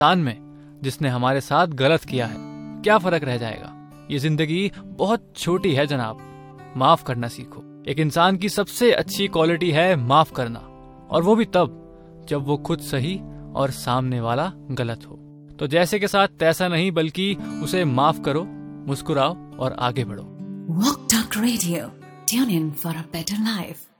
इंसान में जिसने हमारे साथ गलत किया है क्या फर्क रह जाएगा। ये जिंदगी बहुत छोटी है जनाब, माफ करना सीखो। एक इंसान की सबसे अच्छी क्वालिटी है माफ करना, और वो भी तब जब वो खुद सही और सामने वाला गलत हो। तो जैसे के साथ तैसा नहीं, बल्कि उसे माफ करो, मुस्कुराओ और आगे बढ़ो। Walk Talk Radio. Tune in for a better life.